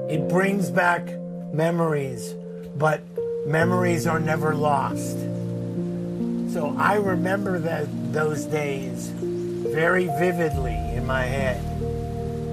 It brings back memories, but memories are never lost. So I remember those days very vividly in my head.